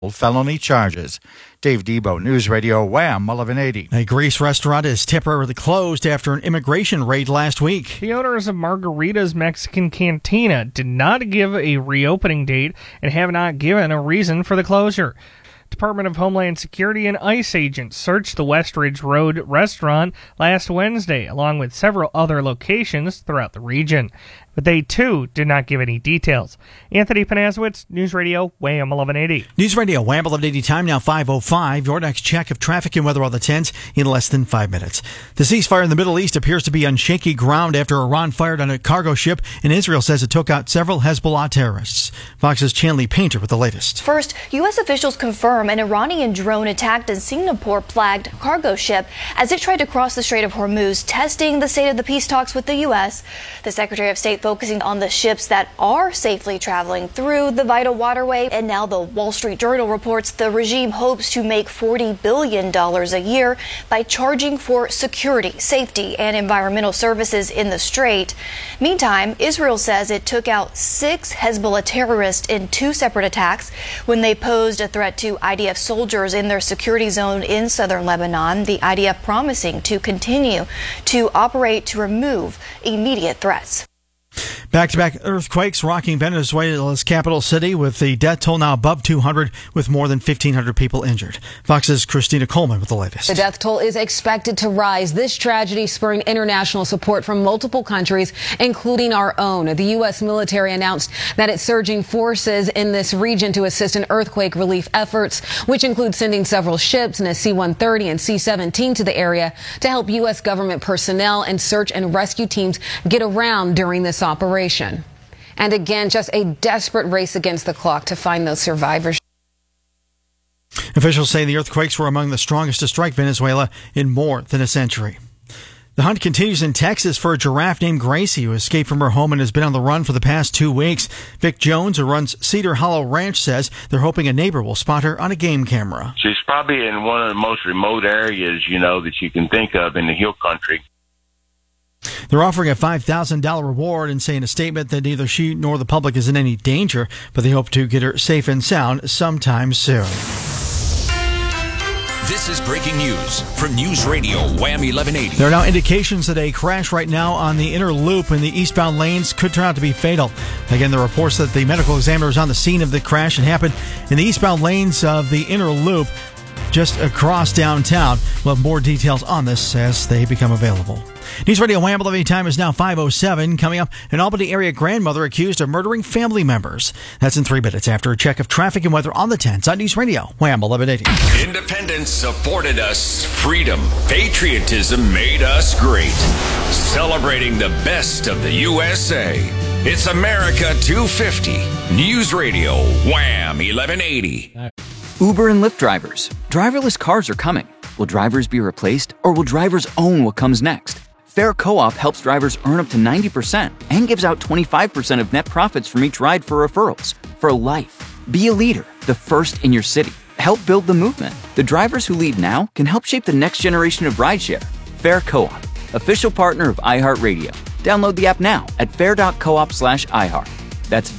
felony charges. Dave Debo, News Radio Wham 1180. A Greece restaurant is temporarily closed after an immigration raid last week. The owners of Margarita's Mexican Cantina did not give a reopening date and have not given a reason for the closure. Department of Homeland Security and ICE agents searched the Westridge Road restaurant last Wednesday, along with several other locations throughout the region. But they, too, did not give any details. Anthony Panasiewicz, News Radio, Wham 1180. News Radio, Wham 1180, time now 5:05. Your next check of traffic and weather on the 10s in less than 5 minutes. The ceasefire in the Middle East appears to be on shaky ground after Iran fired on a cargo ship, and Israel says it took out several Hezbollah terrorists. Fox's Chanley Painter with the latest. First, U.S. officials confirm an Iranian drone attacked a Singapore-flagged cargo ship as it tried to cross the Strait of Hormuz, testing the state of the peace talks with the U.S. The Secretary of State focusing on the ships that are safely traveling through the vital waterway. And now the Wall Street Journal reports the regime hopes to make $40 billion a year by charging for security, safety, and environmental services in the strait. Meantime, Israel says it took out 6 Hezbollah terrorists in 2 separate attacks when they posed a threat to IDF soldiers in their security zone in southern Lebanon. The IDF promising to continue to operate to remove immediate threats. Back-to-back earthquakes rocking Venezuela's capital city, with the death toll now above 200, with more than 1,500 people injured. Fox's Christina Coleman with the latest. The death toll is expected to rise. This tragedy spurring international support from multiple countries, including our own. The U.S. military announced that it's surging forces in this region to assist in earthquake relief efforts, which include sending several ships and a C-130 and C-17 to the area to help U.S. government personnel and search and rescue teams get around during this operation. And again, just a desperate race against the clock to find those survivors. Officials say the earthquakes were among the strongest to strike Venezuela in more than a century. The hunt continues in Texas for a giraffe named Gracie, who escaped from her home and has been on the run for the past 2 weeks. Vic Jones, who runs Cedar Hollow Ranch, says they're hoping a neighbor will spot her on a game camera. She's probably in one of the most remote areas, that you can think of in the hill country. They're offering a $5,000 reward and say in a statement that neither she nor the public is in any danger, but they hope to get her safe and sound sometime soon. This is breaking news from News Radio Wham 1180. There are now indications that a crash right now on the inner loop in the eastbound lanes could turn out to be fatal. Again, the reports that the medical examiner is on the scene of the crash and happened in the eastbound lanes of the inner loop just across downtown. We'll have more details on this as they become available. News Radio Wham 1180 time is now 5:07. Coming up, an Albany area grandmother accused of murdering family members. That's in 3 minutes after a check of traffic and weather on the 10s on News Radio Wham 1180. Independence supported us. Freedom, patriotism made us great. Celebrating the best of the USA. It's America 250. News Radio Wham 1180. Uber and Lyft drivers. Driverless cars are coming. Will drivers be replaced, or will drivers own what comes next? Fair Co-op helps drivers earn up to 90% and gives out 25% of net profits from each ride for referrals. For life. Be a leader, the first in your city. Help build the movement. The drivers who lead now can help shape the next generation of rideshare. Fair Co-op, official partner of iHeartRadio. Download the app now at fair.coop/iHeart. That's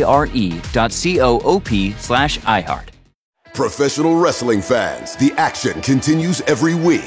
FARE.coop/iHeart. Professional wrestling fans, the action continues every week.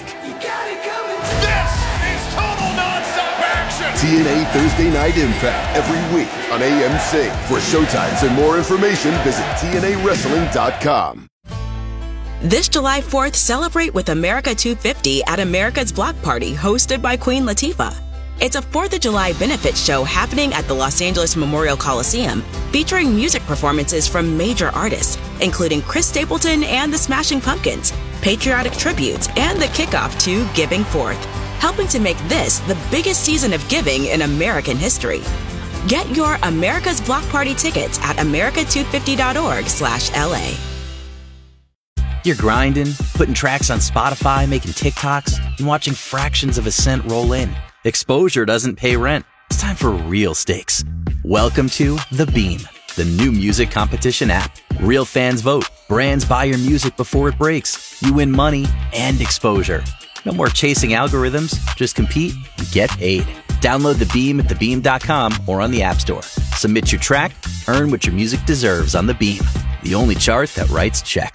TNA Thursday Night Impact every week on AMC. For showtimes and more information, visit TNAWrestling.com. This July 4th, celebrate with America 250 at America's Block Party, hosted by Queen Latifah. It's a 4th of July benefit show happening at the Los Angeles Memorial Coliseum, featuring music performances from major artists, including Chris Stapleton and the Smashing Pumpkins, patriotic tributes, and the kickoff to Giving Forth, helping to make this the biggest season of giving in American history. Get your America's Block Party tickets at america250.org/LA. You're grinding, putting tracks on Spotify, making TikToks, and watching fractions of a cent roll in. Exposure doesn't pay rent. It's time for real stakes. Welcome to The Beam, the new music competition app. Real fans vote. Brands buy your music before it breaks. You win money and exposure. No more chasing algorithms. Just compete and get paid. Download The Beam at thebeam.com or on the App Store. Submit your track, earn what your music deserves on The Beam. the only chart that writes checks.